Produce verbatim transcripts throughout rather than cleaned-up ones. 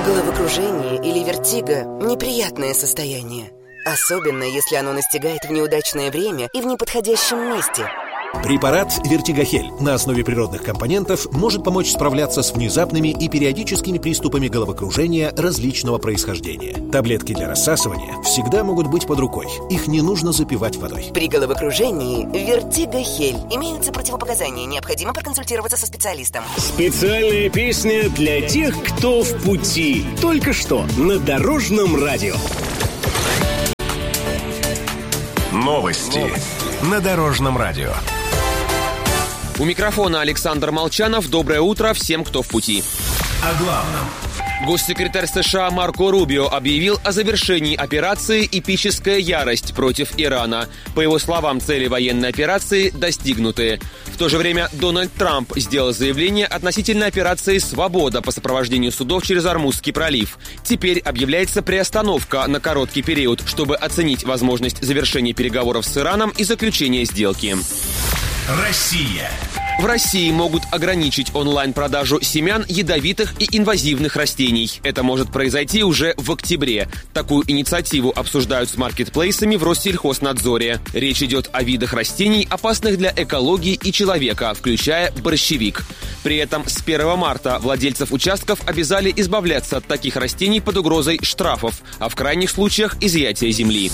Головокружение или вертиго – неприятное состояние. Особенно, если оно настигает в неудачное время и в неподходящем месте. Препарат «Вертигохель» на основе природных компонентов может помочь справляться с внезапными и периодическими приступами головокружения различного происхождения. Таблетки для рассасывания всегда могут быть под рукой. Их не нужно запивать водой. При головокружении «Вертигохель» имеются противопоказания. Необходимо проконсультироваться со специалистом. Специальная песня для тех, кто в пути. Только что на Дорожном радио. Новости на Дорожном радио. У микрофона Александр Молчанов. Доброе утро всем, кто в пути. О главном. Госсекретарь США Марко Рубио объявил о завершении операции «Эпическая ярость» против Ирана. По его словам, цели военной операции достигнуты. В то же время Дональд Трамп сделал заявление относительно операции «Свобода» по сопровождению судов через Ормузский пролив. Теперь объявляется приостановка на короткий период, чтобы оценить возможность завершения переговоров с Ираном и заключения сделки. Россия. В России могут ограничить онлайн-продажу семян ядовитых и инвазивных растений. Это может произойти уже в октябре. Такую инициативу обсуждают с маркетплейсами в Россельхознадзоре. Речь идет о видах растений, опасных для экологии и человека, включая борщевик. При этом с первого марта владельцев участков обязали избавляться от таких растений под угрозой штрафов, а в крайних случаях изъятия земли.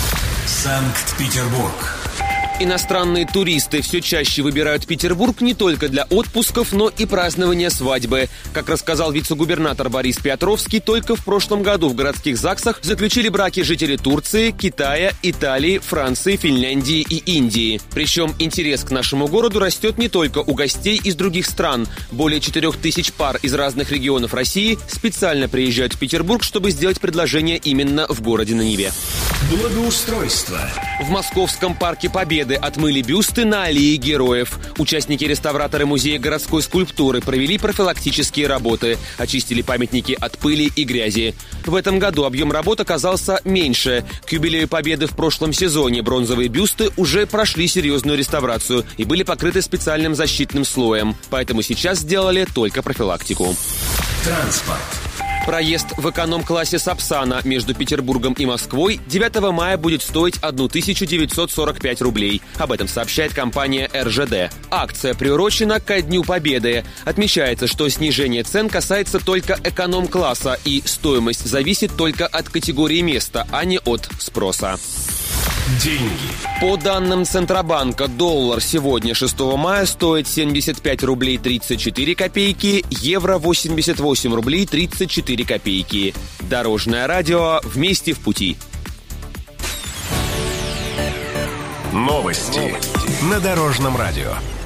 Санкт-Петербург. Иностранные туристы все чаще выбирают Петербург не только для отпусков, но и празднования свадьбы. Как рассказал вице-губернатор Борис Петровский, только в прошлом году в городских ЗАГСах заключили браки жители Турции, Китая, Италии, Франции, Финляндии и Индии. Причем интерес к нашему городу растет не только у гостей из других стран. Более четырех тысяч пар из разных регионов России специально приезжают в Петербург, чтобы сделать предложение именно в городе на Неве. Благоустройство. В Московском парке Победы отмыли бюсты на аллее героев. Участники-реставраторы музея городской скульптуры провели профилактические работы, очистили памятники от пыли и грязи. В этом году объем работ оказался меньше. К юбилею Победы в прошлом сезоне бронзовые бюсты уже прошли серьезную реставрацию и были покрыты специальным защитным слоем. Поэтому сейчас сделали только профилактику. Транспорт. Проезд в эконом-классе Сапсана между Петербургом и Москвой девятого мая будет стоить тысячу девятьсот сорок пять рублей. Об этом сообщает компания эр жэ дэ. Акция приурочена ко Дню Победы. Отмечается, что снижение цен касается только эконом-класса, и стоимость зависит только от категории места, а не от спроса. Деньги. По данным Центробанка, доллар сегодня, шестого мая, стоит семьдесят пять рублей тридцать четыре копейки, евро восемьдесят восемь рублей тридцать четыре копейки. Дорожное радио. Вместе в пути. Новости на Дорожном радио.